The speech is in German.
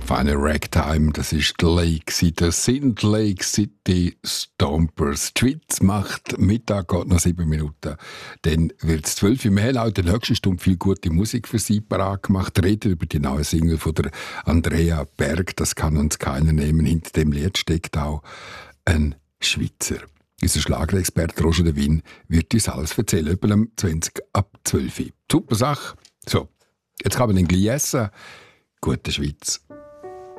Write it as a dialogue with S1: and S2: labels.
S1: Final Ragtime, das ist die Lake City, das sind Lake City Stompers. Die Schweiz macht Mittag, geht noch 7 Minuten. Dann wird es 12 Uhr. Wir haben auch in der nächsten Stunde viel gute Musik für Sie parat gemacht. Reden über die neue Single von der Andrea Berg. Das kann uns keiner nehmen. Hinter dem Lied steckt auch ein Schweizer. Unser Schlagerexperte Roger de Win wird uns alles erzählen. Etwa um 20 ab 12 Uhr. Super Sache. So, jetzt kann man den gleich essen. Gute Schweiz.